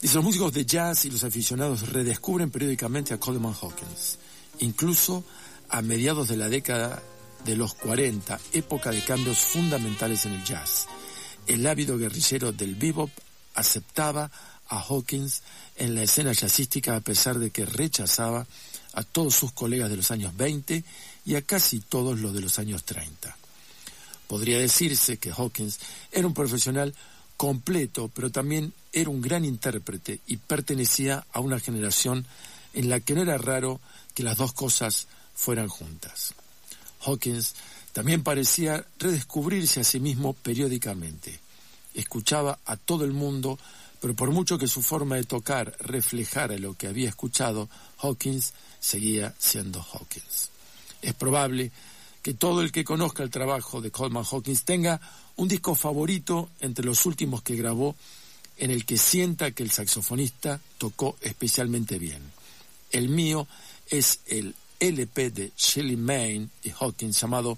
Los músicos de jazz y los aficionados redescubren periódicamente a Coleman Hawkins, incluso a mediados de la década de los 40, época de cambios fundamentales en el jazz. El ávido guerrillero del bebop aceptaba a Hawkins en la escena jazzística a pesar de que rechazaba a todos sus colegas de los años 20 y a casi todos los de los años 30. Podría decirse que Hawkins era un profesional completo, pero también era un gran intérprete y pertenecía a una generación en la que no era raro que las dos cosas fueran juntas. Hawkins también parecía redescubrirse a sí mismo periódicamente. Escuchaba a todo el mundo, pero por mucho que su forma de tocar reflejara lo que había escuchado, Hawkins seguía siendo Hawkins. Es probable que todo el que conozca el trabajo de Coleman Hawkins tenga un disco favorito entre los últimos que grabó en el que sienta que el saxofonista tocó especialmente bien. El mío es el LP de Shelly Manne y Hawkins llamado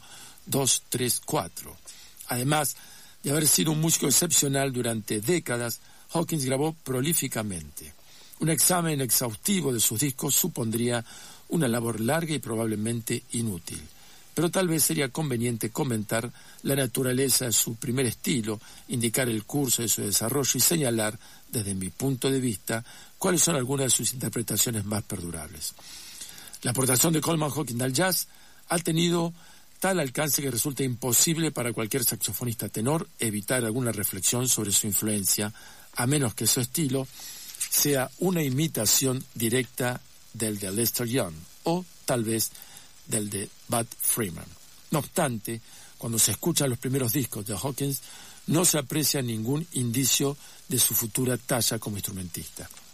234. Además de haber sido un músico excepcional durante décadas, Hawkins grabó prolíficamente. Un examen exhaustivo de sus discos supondría una labor larga y probablemente inútil, pero tal vez sería conveniente comentar la naturaleza de su primer estilo, indicar el curso de su desarrollo y señalar, desde mi punto de vista, cuáles son algunas de sus interpretaciones más perdurables. La aportación de Coleman Hawkins al jazz ha tenido tal alcance que resulta imposible para cualquier saxofonista tenor evitar alguna reflexión sobre su influencia, a menos que su estilo sea una imitación directa del de Lester Young o tal vez del de Bud Freeman. No obstante, cuando se escuchan los primeros discos de Hawkins, no se aprecia ningún indicio de su futura talla como instrumentista.